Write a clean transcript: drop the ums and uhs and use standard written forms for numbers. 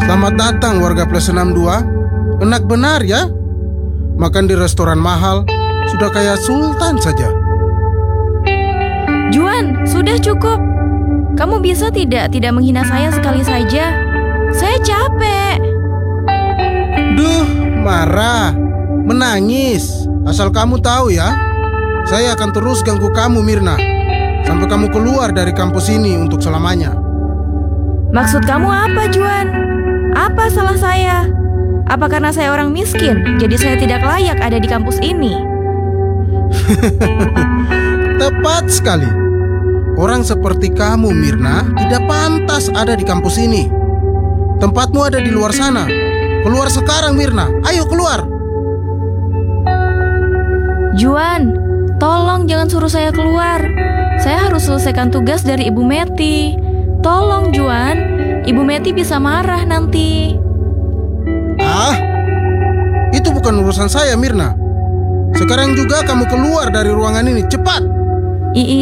Selamat datang warga Plus 62. Enak benar ya? Makan di restoran mahal, sudah kayak sultan saja. Juan, sudah cukup. Kamu bisa tidak menghina saya sekali saja? Saya capek. Duh, marah, menangis. Asal kamu tahu ya, saya akan terus ganggu kamu, Mirna, sampai kamu keluar dari kampus ini untuk selamanya. Maksud kamu apa, Juan? Apa salah saya? Apa karena saya orang miskin, jadi saya tidak layak ada di kampus ini? Tepat sekali. Orang seperti kamu, Mirna, tidak pantas ada di kampus ini. Tempatmu ada di luar sana. Keluar sekarang, Mirna. Ayo keluar. Juan, tolong jangan suruh saya keluar. Saya harus selesaikan tugas dari Ibu Meti. Tolong, Juan. Ibu Meti bisa marah nanti. Ah, itu bukan urusan saya, Mirna. Sekarang juga kamu keluar dari ruangan ini, cepat.